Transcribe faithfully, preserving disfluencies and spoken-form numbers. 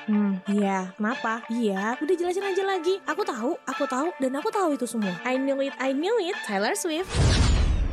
Hmm, iya, kenapa? Iya, udah jelasin aja lagi. Aku tahu, aku tahu, dan aku tahu itu semua. I knew it, I knew it, Taylor Swift.